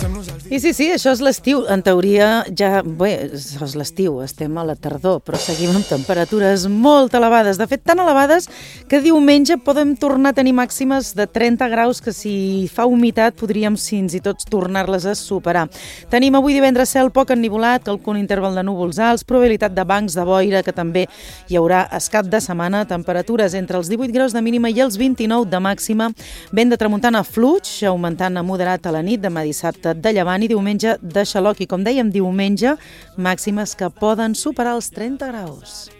I sí, això és l'estiu. En teoria ja, bé, és l'estiu, estem a la tardor, però seguim amb temperatures molt elevades. De fet, tan elevades que diumenge podem tornar a tenir màximes de 30 graus que si fa humitat podríem fins i tot tornar-les a superar. Tenim avui divendres cel poc ennivolat, algun interval de núvols alts, probabilitat de bancs de boira, que també hi haurà escat de setmana, temperatures entre els 18 graus de mínima i els 29 de màxima, vent de tramuntana fluix, augmentant a moderat a la nit, demà dissabte de llevant i diumenge de xaloc. I com dèiem, diumenge màximes que poden superar els 30 graus.